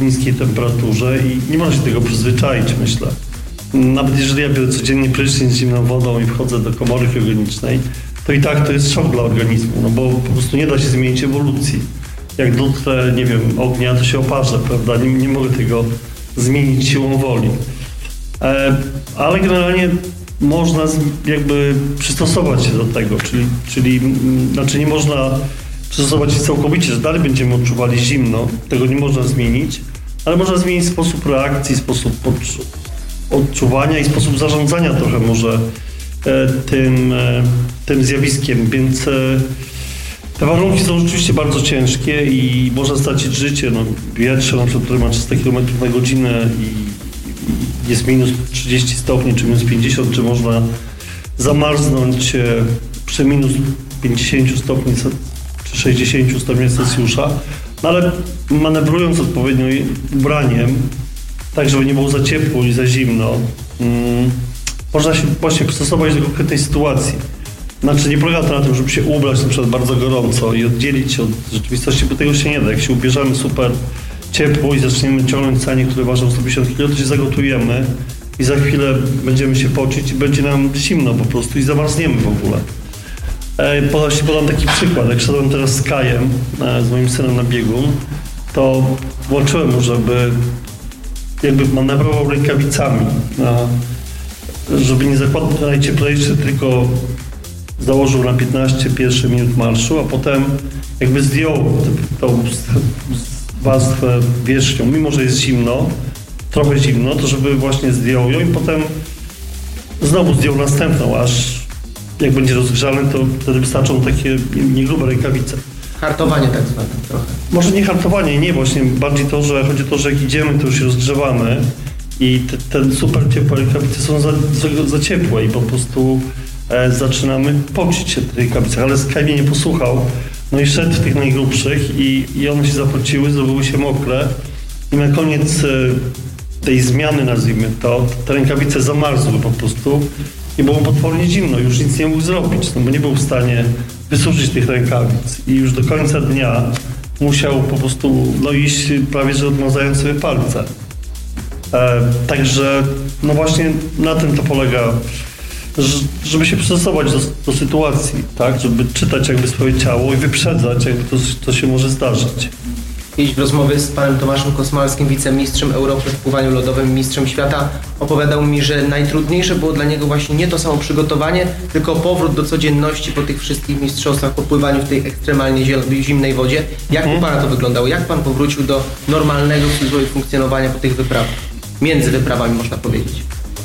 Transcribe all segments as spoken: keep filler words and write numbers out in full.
niskiej temperaturze i nie można się tego przyzwyczaić, myślę. Nawet jeżeli ja biorę codziennie prysznic z zimną wodą i wchodzę do komory kriogenicznej, to i tak to jest szok dla organizmu, no bo po prostu nie da się zmienić ewolucji. Jak dotknę, nie wiem, ognia, to się oparzę, prawda? Nie, nie mogę tego zmienić siłą woli. E, ale generalnie można jakby przystosować się do tego, czyli, czyli znaczy nie można przystosować się całkowicie, że dalej będziemy odczuwali zimno, tego nie można zmienić, ale można zmienić sposób reakcji, sposób odczuwania i sposób zarządzania trochę może e, tym, e, tym zjawiskiem, więc e, te warunki są rzeczywiście bardzo ciężkie i można stracić życie. No, wietrze, na przykład, który ma trzysta kilometrów na godzinę i jest minus trzydzieści stopni, czy minus pięćdziesiąt, czy można zamarznąć e, przy minus pięćdziesięciu stopni, czy sześćdziesięciu stopni Celsjusza, no ale manewrując odpowiednio ubraniem, tak żeby nie było za ciepło i za zimno, mm, można się właśnie przystosować do konkretnej sytuacji. Znaczy nie polega to na tym, żeby się ubrać na przykład bardzo gorąco i oddzielić się od rzeczywistości, bo tego się nie da. Jak się ubierzemy super ciepło i zaczniemy ciągnąć sanie, które ważą sto pięćdziesiąt kilogramów, to się zagotujemy i za chwilę będziemy się pocić i będzie nam zimno po prostu i zamarzniemy w ogóle. E, podam, podam taki przykład. Jak szedłem teraz z Kajem, e, z moim synem na biegun, to włączyłem mu, żeby jakby manewrował rękawicami, e, żeby nie zakładał najcieplejszy, tylko założył na piętnaście pierwszych minut marszu, a potem jakby zdjął tą warstwę wierzchnią, mimo że jest zimno, trochę zimno, to żeby właśnie zdjął ją i potem znowu zdjął następną, aż jak będzie rozgrzany, to wtedy wystarczą takie niegrube rękawice. Hartowanie tak zwane trochę. Może nie hartowanie, nie, właśnie bardziej to, że chodzi o to, że jak idziemy, to już się rozgrzewamy i te, te super ciepłe rękawice są za, za, za ciepłe i po prostu e, zaczynamy pocić się w tych rękawicach, ale Sky mnie nie posłuchał, no i szedł w tych najgrubszych i, i one się zapociły, zrobiły się mokre i na koniec e, tej zmiany, nazwijmy to, te rękawice zamarzły po prostu i było potwornie zimno, już nic nie mógł zrobić, no bo nie był w stanie wysuszyć tych rękawic i już do końca dnia musiał po prostu no iść prawie że odmazając sobie palce. E, także no właśnie na tym to polega, żeby się przystosować do, do sytuacji, tak, żeby czytać jakby swoje ciało i wyprzedzać jakby to, to się może zdarzyć. Kiedyś w rozmowie z panem Tomaszem Kosmalskim, wicemistrzem Europy w pływaniu lodowym, mistrzem świata, opowiadał mi, że najtrudniejsze było dla niego właśnie nie to samo przygotowanie, tylko powrót do codzienności po tych wszystkich mistrzostwach, po pływaniu w tej ekstremalnie zimnej wodzie. Jak u pana to wyglądało? Jak pan powrócił do normalnego funkcjonowania po tych wyprawach? Między wyprawami można powiedzieć.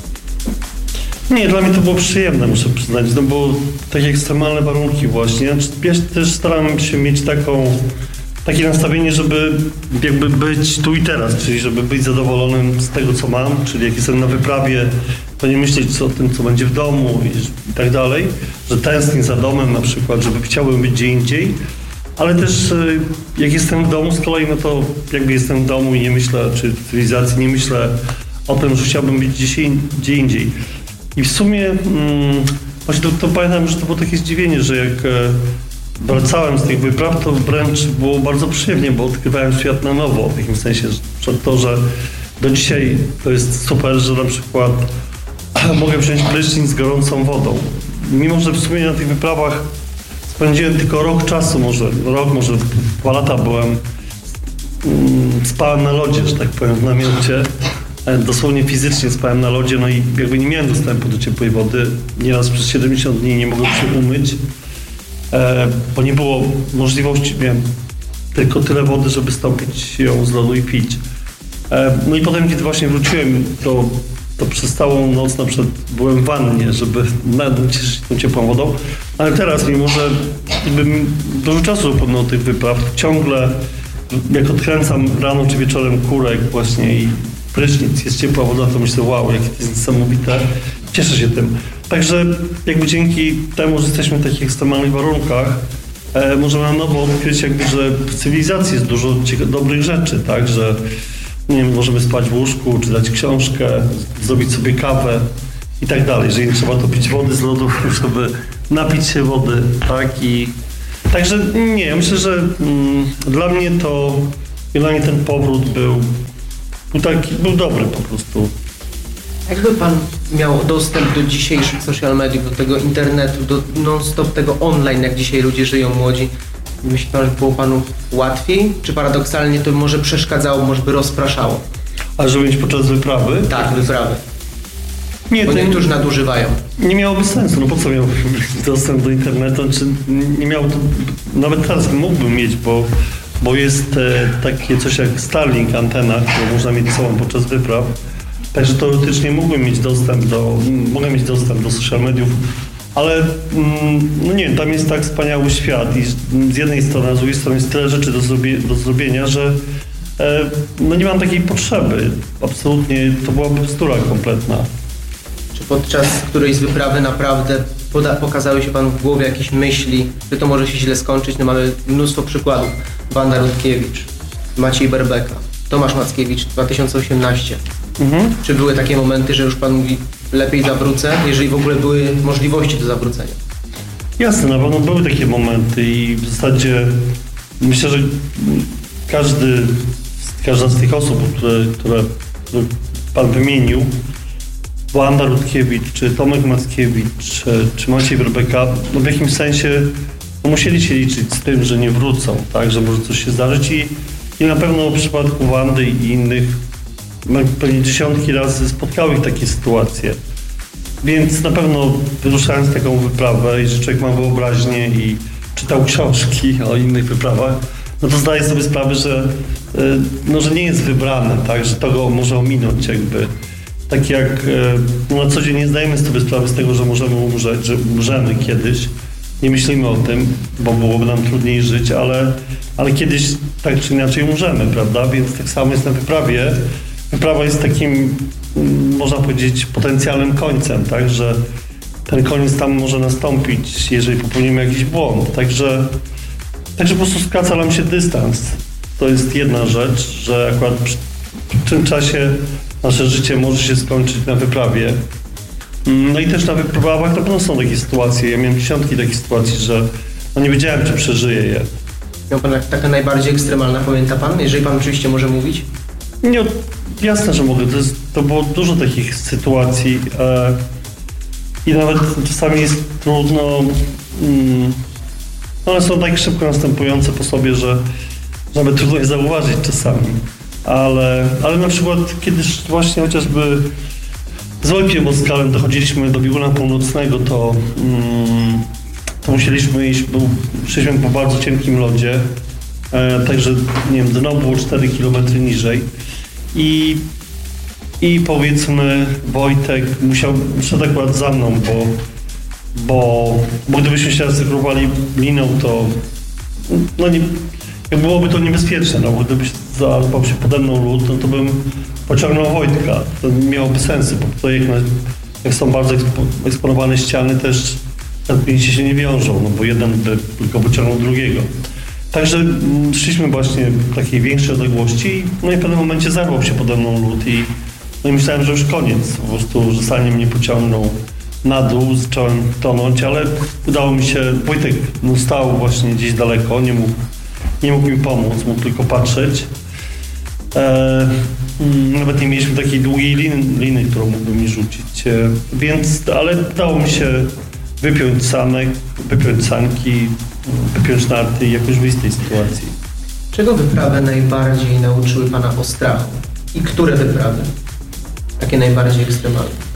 Nie, dla mnie to było przyjemne, muszę przyznać, no bo takie ekstremalne warunki właśnie. Ja też staram się mieć taką takie nastawienie, żeby jakby być tu i teraz, czyli żeby być zadowolonym z tego, co mam, czyli jak jestem na wyprawie, to nie myśleć o tym, co będzie w domu i, i tak dalej, że tęsknię za domem na przykład, żeby chciałbym być gdzie indziej, ale też jak jestem w domu z kolei, no to jakby jestem w domu i nie myślę, czy w cywilizacji, nie myślę o tym, że chciałbym być gdzieś in, gdzie indziej. I w sumie mm, właśnie to, to pamiętam, że to było takie zdziwienie, że jak wracałem z tych wypraw, to wręcz było bardzo przyjemnie, bo odkrywałem świat na nowo, w takim sensie, że to, że do dzisiaj to jest super, że na przykład mogę wziąć prysznic z gorącą wodą. Mimo że w sumie na tych wyprawach spędziłem tylko rok czasu, może rok, może dwa lata byłem, spałem na lodzie, że tak powiem, w namiocie. Dosłownie fizycznie spałem na lodzie, no i jakby nie miałem dostępu do ciepłej wody. Nieraz przez siedemdziesiąt dni nie mogłem się umyć. E, bo nie było możliwości, miałem tylko tyle wody, żeby stopić ją z lodu i pić. E, no i potem, kiedy właśnie wróciłem, to, to przez całą noc na przykład byłem w wannie, żeby nadcieszyć się tą ciepłą wodą, ale teraz, mimo że dużo czasu upłynęło tych wypraw, ciągle jak odkręcam rano czy wieczorem kurek właśnie i prysznic, jest ciepła woda, to myślę, wow, jakie to jest niesamowite, cieszę się tym. Także jakby dzięki temu, że jesteśmy w takich ekstremalnych warunkach, e, możemy na nowo odkryć jakby, że w cywilizacji jest dużo dobrych rzeczy, tak, że nie wiem, możemy spać w łóżku, czytać książkę, zrobić sobie kawę i tak dalej, że nie trzeba topić wody z lodów, żeby napić się wody, tak, i także nie, myślę, że mm, dla mnie to I dla mnie ten powrót był, był taki, był dobry po prostu. Jakby pan miał dostęp do dzisiejszych social mediów, do tego internetu, do non-stop tego online, jak dzisiaj ludzie żyją młodzi, myśli pan, że było panu łatwiej? Czy paradoksalnie to może przeszkadzało, może by rozpraszało? A żeby mieć podczas wyprawy? Tak, wyprawy. Nie, Bo to niektórzy nadużywają. nie miałoby sensu. No po co miałbym mieć dostęp do internetu? Czy nie miało to, nawet teraz mógłbym mieć, bo, bo jest e, takie coś jak Starlink, antena, którą można mieć sobą podczas wypraw. Także teoretycznie mógłbym mieć dostęp do, mogę mieć dostęp do social mediów, ale mm, no nie wiem, tam jest tak wspaniały świat i z jednej strony, a z drugiej strony jest tyle rzeczy do, zrobie, do zrobienia, że e, no nie mam takiej potrzeby. Absolutnie to byłaby bzdura kompletna. Czy podczas którejś z wyprawy naprawdę poda- pokazały się panu w głowie jakieś myśli, że to może się źle skończyć? No mamy mnóstwo przykładów. Wanda Rutkiewicz, Maciej Berbeka, Tomasz Mackiewicz, dwa tysiące osiemnaście. Mhm. Czy były takie momenty, że już pan mówi, lepiej zawrócę, jeżeli w ogóle były możliwości do zawrócenia? Jasne, na pewno były takie momenty i w zasadzie myślę, że każdy, każda z tych osób, które, które, które pan wymienił, Wanda Rutkiewicz, czy Tomek Mackiewicz, czy, czy Maciej Berbeka, no w jakimś sensie no musieli się liczyć z tym, że nie wrócą, tak, że może coś się zdarzyć i, i na pewno w przypadku Wandy i innych no, pewnie dziesiątki razy spotkały ich takie sytuacje. Więc na pewno wyruszając taką wyprawę, jeżeli człowiek ma wyobraźnię i czytał książki o innych wyprawach, no to zdaje sobie sprawę, że, no, że nie jest wybrany, tak, że to go może ominąć jakby. Tak jak no, na co dzień nie zdajemy sobie sprawy z tego, że możemy umrzeć, że umrzemy kiedyś. Nie myślimy o tym, bo byłoby nam trudniej żyć, ale, ale kiedyś tak czy inaczej umrzemy, prawda? Więc tak samo jest na wyprawie. Wyprawa jest takim, można powiedzieć, potencjalnym końcem, tak? Że ten koniec tam może nastąpić, jeżeli popełnimy jakiś błąd. Także, także po prostu skraca nam się dystans. To jest jedna rzecz, że akurat przy, w tym czasie nasze życie może się skończyć na wyprawie. No i też na wyprawach na pewno są takie sytuacje. Ja miałem dziesiątki takich sytuacji, że no nie wiedziałem, czy przeżyję je. Miał pan taka najbardziej ekstremalna, pamięta pan? Jeżeli pan oczywiście może mówić. Nie, jasne, że mogę. To, jest, to było dużo takich sytuacji e, i nawet czasami jest trudno. Mm, one są tak szybko następujące po sobie, że nawet trudno je zauważyć czasami. Ale, ale na przykład kiedyś właśnie chociażby z Wojtkiem Oskalem dochodziliśmy do bieguna północnego, to, mm, to musieliśmy iść, był, szliśmy po bardzo cienkim lodzie, e, także nie wiem, dno było cztery kilometry niżej i, i powiedzmy Wojtek musiał, szedł akurat za mną, bo, bo, bo gdybyśmy się zasekrowali liną, to no nie, jak byłoby to niebezpieczne, no bo gdyby załapał się pode mną lód, no to bym pociągnął Wojtka. To nie miałoby sensu, bo tutaj jak, na, jak są bardzo ekspo, eksponowane ściany, też napięcie się nie wiążą, no bo jeden by tylko pociągnął drugiego. Także m, szliśmy właśnie w takiej większej odległości, no i w pewnym momencie zerwał się pode mną lód i, no i myślałem, że już koniec. Po prostu, że sanie mnie pociągnął na dół, zacząłem tonąć, ale udało mi się, Wojtek no, stał właśnie gdzieś daleko, nie mógł, nie mógł mi pomóc, mógł tylko patrzeć. E, nawet nie mieliśmy takiej długiej liny, liny, którą mógłbym mi rzucić, e, więc, ale udało mi się wypiąć sanek, wypiąć sanki, wypiąć narty i jakoś wyjść z tej sytuacji. Czego wyprawy najbardziej nauczyły pana o strachu? I które wyprawy? Takie najbardziej ekstremalne?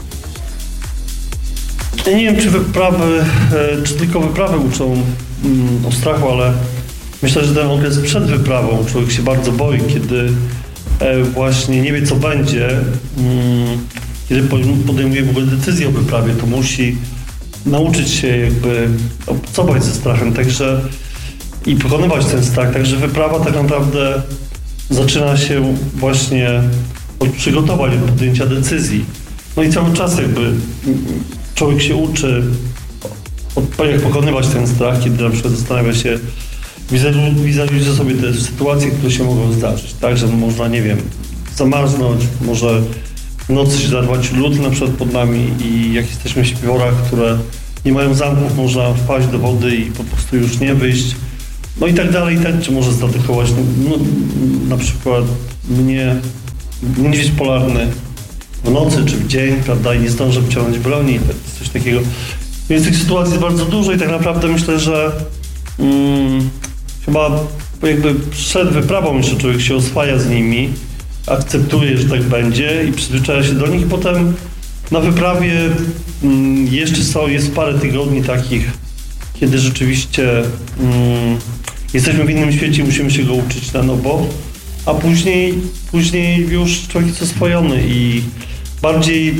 Ja nie wiem, czy wyprawy, e, czy tylko wyprawy uczą mm, o strachu, ale myślę, że ten okres przed wyprawą człowiek się bardzo boi, kiedy e, właśnie nie wie, co będzie. Mm, kiedy podejmuje w ogóle decyzję o wyprawie, to musi nauczyć się jakby obcować ze strachem, także i pokonywać ten strach. Także wyprawa tak naprawdę zaczyna się właśnie od przygotowań, od podjęcia decyzji. No i cały czas jakby człowiek się uczy, od, jak pokonywać ten strach, kiedy na przykład zastanawia się, wizualizuje sobie te sytuacje, które się mogą zdarzyć, tak, że można, nie wiem, zamarznąć, może w nocy się zarwać lód na przykład pod nami i jak jesteśmy w śpiworach, które nie mają zamków, można wpaść do wody i po prostu już nie wyjść. no i tak dalej, i tak, czy może zaatakować, no, no, na przykład mnie niedźwiedź polarny w nocy czy w dzień, prawda, i nie zdążę wyciągnąć broni, coś takiego. Więc tych sytuacji jest bardzo dużo i tak naprawdę myślę, że mm, chyba jakby przed wyprawą jeszcze człowiek się oswaja z nimi, akceptuje, że tak będzie i przyzwyczaja się do nich i potem na wyprawie mm, jeszcze są, jest parę tygodni takich, kiedy rzeczywiście mm, jesteśmy w innym świecie i musimy się go uczyć na nowo, a później, później już człowiek jest oswojony i bardziej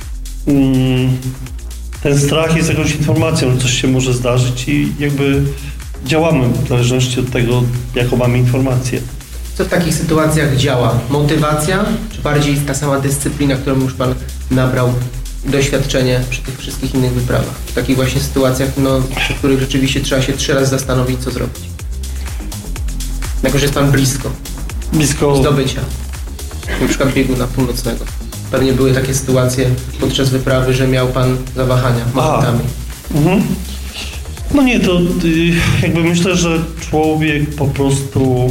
mm, ten strach jest jakąś informacją, że coś się może zdarzyć i jakby działamy w zależności od tego, jaką mamy informację. Co w takich sytuacjach działa? Motywacja, czy bardziej ta sama dyscyplina, którą już Pan nabrał doświadczenie przy tych wszystkich innych wyprawach? W takich właśnie sytuacjach, no, przy których rzeczywiście trzeba się trzy razy zastanowić, co zrobić. Jako że jest Pan blisko, Blisko zdobycia, na przykład bieguna północnego. Pewnie były takie sytuacje podczas wyprawy, że miał Pan zawahania momentami. Mhm. No nie, to y, jakby myślę, że człowiek po prostu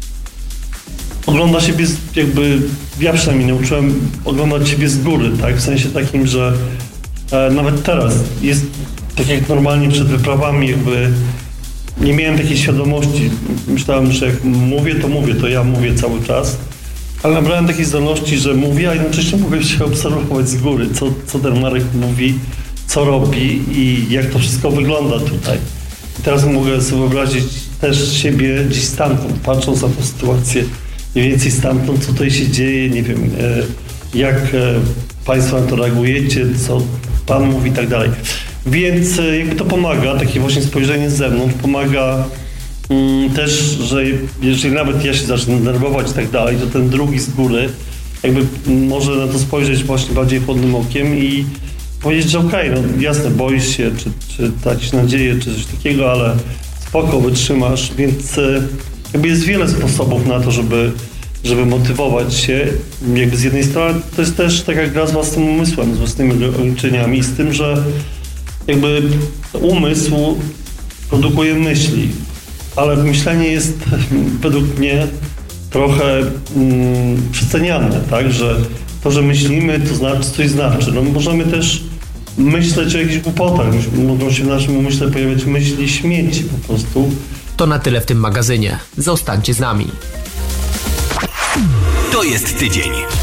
ogląda siebie z, jakby, ja przynajmniej nauczyłem oglądać siebie z góry, tak? W sensie takim, że e, nawet teraz jest tak jak normalnie przed wyprawami, jakby nie miałem takiej świadomości. Myślałem, że jak mówię, to mówię, to ja mówię cały czas. Ale nabrałem takiej zdolności, że mówię, a jednocześnie mogę się obserwować z góry, co, co ten Marek mówi, co robi i jak to wszystko wygląda tutaj. I teraz mogę sobie wyobrazić też siebie gdzieś stamtąd, patrząc na tę sytuację, mniej więcej stamtąd, co tutaj się dzieje, nie wiem, jak Państwo na to reagujecie, co Pan mówi i tak dalej. Więc jakby to pomaga, takie właśnie spojrzenie z zewnątrz, pomaga mm, też, że jeżeli nawet ja się zacznę denerwować i tak dalej, to ten drugi z góry jakby może na to spojrzeć właśnie bardziej chłodnym okiem i powiedzieć, że okej, okay, no jasne, boisz się, czy, czy dać nadzieję, czy coś takiego, ale spoko, wytrzymasz, więc jakby jest wiele sposobów na to, żeby, żeby motywować się. Jakby z jednej strony to jest też taka gra z własnym umysłem, z własnymi ograniczeniami, z tym, że jakby umysł produkuje myśli, ale myślenie jest według mnie trochę mm, przeceniane, tak, że to, że myślimy, to znaczy, coś znaczy. No możemy też myśleć o jakichś głupotach, mogą się w naszym umyśle pojawiać myśli śmieci po prostu. To na tyle w tym magazynie. Zostańcie z nami. To jest tydzień.